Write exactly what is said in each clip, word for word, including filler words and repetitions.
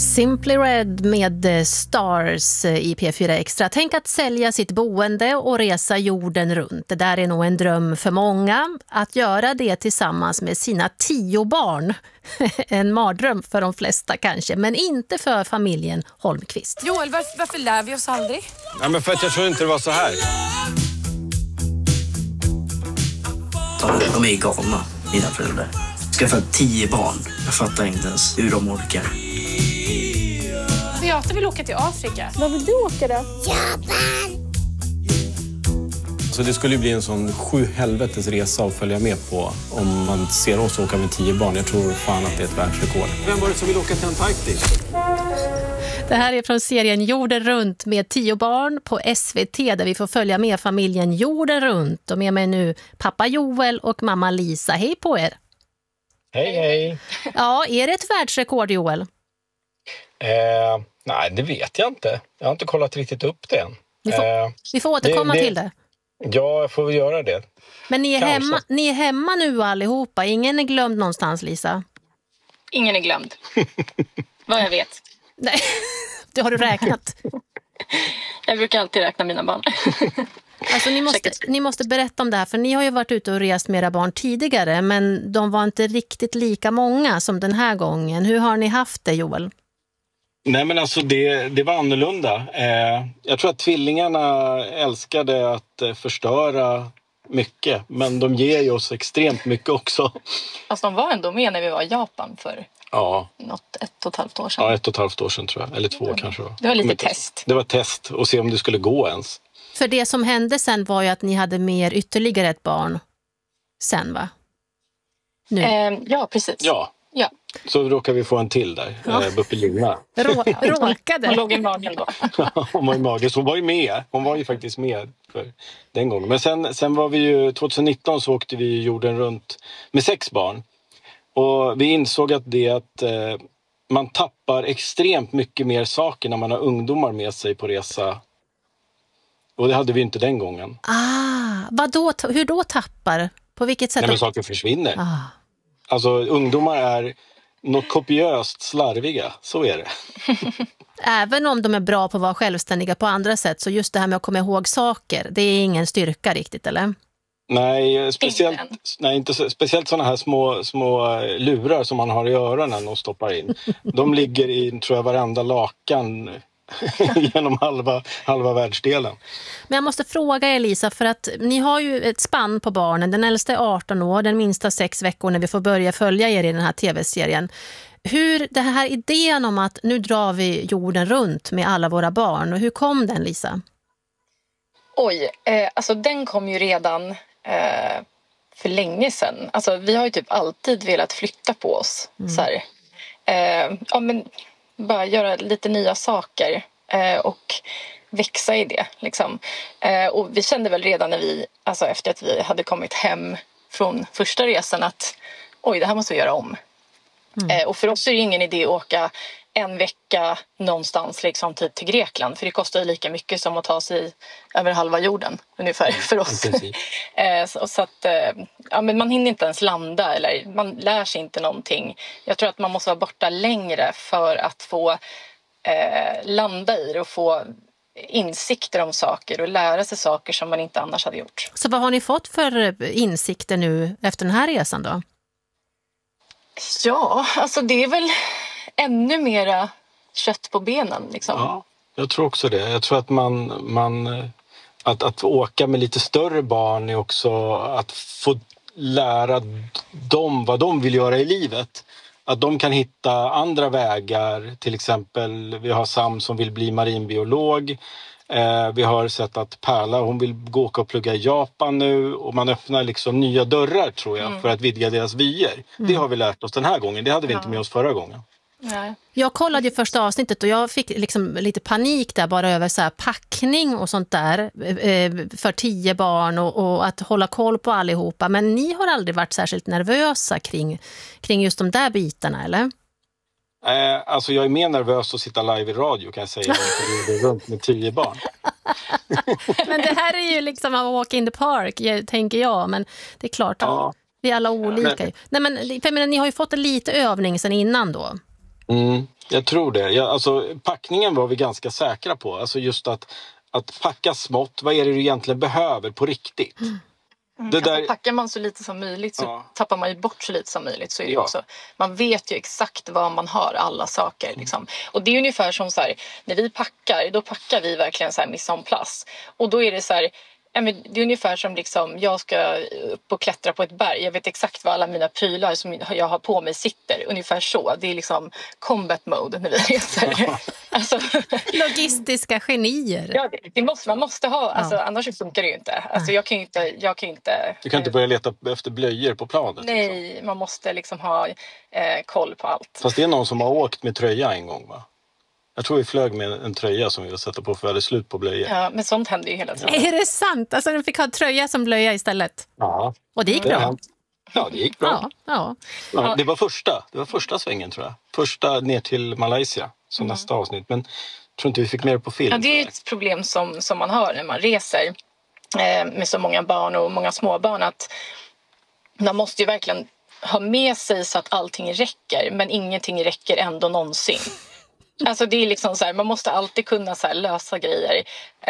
Simply Red med Stars i P fyra Extra. Tänk att sälja sitt boende och resa jorden runt. Det där är nog en dröm för många. Att göra det tillsammans med sina tio barn. En mardröm för de flesta kanske, men inte för familjen Holmqvist. Joel, varför, varför lär vi oss aldrig? Ja, men för att jag tror inte det var så här. De, de är galna, mina föräldrar. Ska få tio barn. Jag fattar inte ens hur de orkar. Beata vill åka till Afrika. Var vill du åka då? Japan! Så det skulle ju bli en sån sju helvetes resa att följa med på om man ser oss åka med tio barn. Jag tror fan att det är ett världsrekord. Vem var det som vill åka till Antarktis? Det här är från serien Jorden runt med tio barn på S V T där vi får följa med familjen Jorden runt. Och med mig nu pappa Joel och mamma Lisa. Hej på er! Hej, hej! Ja, är det ett världsrekord, Joel? Eh, nej, det vet jag inte. Jag har inte kollat riktigt upp det än. Vi får, eh, vi får återkomma det, det, till det. Ja, jag får väl göra det. Men ni är, Kanske. hemma, ni är hemma nu allihopa. Ingen är glömd någonstans, Lisa? Ingen är glömd. Vad jag vet. Nej, det har du räknat. Jag brukar alltid räkna mina barn. Alltså, ni, måste, ni måste berätta om det här, för ni har ju varit ute och rest med era barn tidigare, men de var inte riktigt lika många som den här gången. Hur har ni haft det, Joel? Nej, men alltså det, det var annorlunda. Eh, jag tror att tvillingarna älskade att eh, förstöra mycket, men de ger ju oss extremt mycket också. Alltså de var ändå med när vi var i Japan för Ja. något ett och ett halvt år sedan. Ja, ett och ett halvt år sedan tror jag. Eller två mm. kanske. Det var lite men, test. Det var test och se om det skulle gå ens. För det som hände sen var ju att ni hade med ytterligare ett barn sen, va? Nu. Eh, ja, precis. Ja. Ja. Så råkar vi få en till där, ja. eh, Buppelina. Rå, råkade? Hon låg i magen då. Hon var i magen, så hon var ju med. Hon var ju faktiskt med för den gången. Men sen, sen var vi ju, tjugonitton så åkte vi jorden runt med sex barn. Och vi insåg att det att eh, man tappar extremt mycket mer saker när man har ungdomar med sig på resa. Och det hade vi inte den gången. Ah, vad då, hur då tappar? På vilket sätt? Nej, men saker försvinner. Ah. Alltså ungdomar är något kopiöst slarviga, så är det. Även om de är bra på att vara självständiga på andra sätt, så just det här med att komma ihåg saker, det är ingen styrka riktigt, eller? Nej, speciellt, nej, inte så, speciellt sådana här små, små lurar som man har i öronen och stoppar in. De ligger i, tror jag, varenda lakan genom halva, halva världsdelen. Men jag måste fråga er, Lisa, för att ni har ju ett spann på barnen. Den äldsta är arton år, den minsta sex veckor när vi får börja följa er i den här tv-serien. Hur, det här idén om att nu drar vi jorden runt med alla våra barn, och hur kom den, Lisa? Oj, eh, alltså den kom ju redan eh, för länge sedan. Alltså vi har ju typ alltid velat flytta på oss. Mm. Så här. Eh, ja, men bara göra lite nya saker eh, och växa i det. Liksom. Eh, och vi kände väl redan när vi, alltså efter att vi hade kommit hem från första resan att oj, det här måste vi göra om. Mm. Eh, och för oss är det ingen idé att åka en vecka någonstans liksom typ till Grekland. För det kostar ju lika mycket som att ta sig över halva jorden ungefär för oss. eh, så, så att eh, ja, men man hinner inte ens landa eller man lär sig inte någonting. Jag tror att man måste vara borta längre för att få eh, landa i det och få insikter om saker och lära sig saker som man inte annars hade gjort. Så vad har ni fått för insikter nu efter den här resan då? Ja, alltså det är väl ännu mera kött på benen liksom. Ja, jag tror också det. Jag tror att man, man att, att åka med lite större barn är också att få lära dem vad de vill göra i livet. Att de kan hitta andra vägar. Till exempel, vi har Sam som vill bli marinbiolog. Eh, vi har sett att Perla, hon vill gå och plugga i Japan nu. Och man öppnar liksom nya dörrar, tror jag, mm. för att vidga deras vyer. Mm. Det har vi lärt oss den här gången. Det hade vi ja. inte med oss förra gången. Nej. Jag kollade ju första avsnittet och jag fick liksom lite panik där bara över så här packning och sånt där eh, för tio barn och, och att hålla koll på allihopa. Men ni har aldrig varit särskilt nervösa kring, kring just de där bitarna, eller? Eh, alltså jag är mer nervös att sitta live i radio, kan jag säga, för det är runt med tio barn. Men det här är ju liksom att walk in the park, tänker jag. Men det är klart att ja. vi är alla olika. Ja, men... Nej, men, för jag menar, ni har ju fått lite övning sedan innan då. Mm, jag tror det. Jag, alltså, packningen var vi ganska säkra på. Alltså just att, att packa smått. Vad är det du egentligen behöver på riktigt? Mm. Det där... Alltså, packar man så lite som möjligt så ja. tappar man ju bort så lite som möjligt. Så är det Ja. också. Man vet ju exakt vad man har, alla saker. Liksom. Och det är ungefär som så här, när vi packar, då packar vi verkligen så här mise en place. Och då är det så här, ja, men det är ungefär som liksom, jag ska upp och klättra på ett berg. Jag vet exakt vad alla mina prylar som jag har på mig sitter. Ungefär så. Det är liksom combat mode när vi reser. Alltså, Logistiska genier. ja, det, det måste, man måste ha, alltså, ja. Annars funkar det ju inte. Alltså, jag kan ju inte, jag kan ju inte... Du kan inte börja leta efter blöjor på planet. Nej, liksom. Man måste liksom ha eh, koll på allt. Fast det är någon som har åkt med tröja en gång, va? Jag tror vi flög med en tröja som vi ville sätta på för vi hade slut på blöjor. Ja, men sånt händer ju hela tiden. Är det sant? Alltså de fick ha tröja som blöja istället? Ja. Och det gick Det bra? Ja, det gick bra. Ja, ja. Ja, det var första. Det var första svängen, tror jag. Första ner till Malaysia, som mm. nästa avsnitt. Men jag tror inte vi fick mer på film. Ja, det är ett problem som, som man har när man reser eh, med så många barn och många småbarn. Att man måste ju verkligen ha med sig så att allting räcker. Men ingenting räcker ändå någonsin. Alltså det är liksom så här, man måste alltid kunna så här lösa grejer.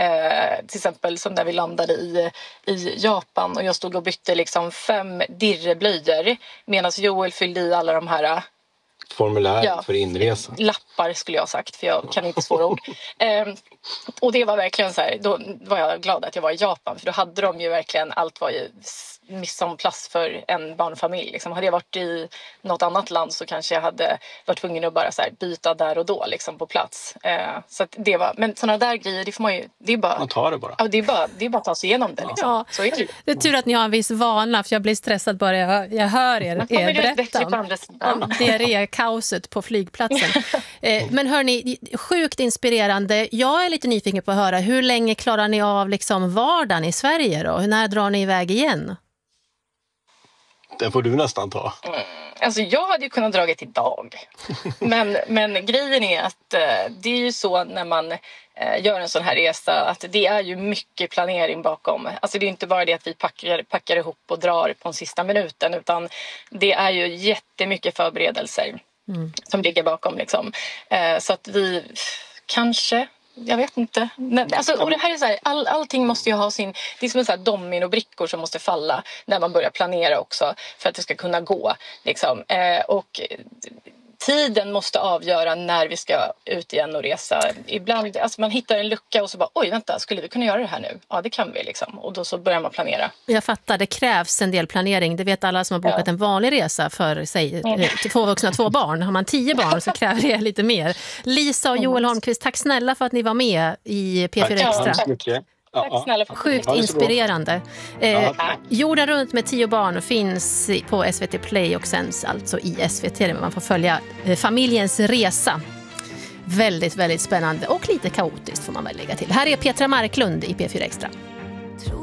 Eh, till exempel som när vi landade i, i Japan och jag stod och bytte liksom fem dirreblöjor medan Joel fyllde i alla de här formulär ja, för inresa. Lappar skulle jag ha sagt, för jag kan inte svåra ord. Eh, och det var verkligen så här, då var jag glad att jag var i Japan, för då hade de ju verkligen, allt var ju mise en place för en barnfamilj. Liksom, hade jag varit i något annat land så kanske jag hade varit tvungen att bara så här byta där och då liksom, på plats. Eh, så att det var, men sådana där grejer, det får man ju, det är bara... Man tar det bara. Ja, det är bara, det är bara att ta sig igenom det. Liksom. Ja. Så är det. Det är tur att ni har en viss vana, för jag blir stressad bara jag, jag hör er, er berätta om, om diarrékaoset på flygplatsen. eh, men hörni, sjukt inspirerande. Jag är lite nyfiken på att höra, hur länge klarar ni av liksom vardagen i Sverige då? När drar ni iväg igen? Den får du nästan ta. Mm. Alltså jag hade ju kunnat dra idag. Men, men grejen är att eh, det är ju så när man eh, gör en sån här resa att det är ju mycket planering bakom. Alltså det är inte bara det att vi packar, packar ihop och drar på den sista minuten, utan det är ju jättemycket förberedelser mm. som ligger bakom liksom. Eh, så att vi kanske... Jag vet inte. Alltså, och det här är så här, all, allting måste ju ha sin... Det är som en så här dominobrickor som måste falla när man börjar planera också för att det ska kunna gå. Liksom. Eh, och tiden måste avgöra när vi ska ut igen och resa. Ibland, alltså man hittar en lucka och så bara, oj vänta, skulle vi kunna göra det här nu? Ja, det kan vi liksom. Och då så börjar man planera. Jag fattar, det krävs en del planering. Det vet alla som har bokat ja. en vanlig resa för sig, mm. två vuxna, två barn. Har man tio barn så kräver det lite mer. Lisa och Joel Holmqvist, tack snälla för att ni var med i P fyra Extra. Tack mycket. Tack snälla för Sjukt inspirerande. Eh, Jorden runt med tio barn finns på S V T Play och sänds alltså i S V T, där man får följa eh, familjens resa. Väldigt, väldigt spännande och lite kaotiskt får man väl lägga till. Här är Petra Marklund i P fyra Extra.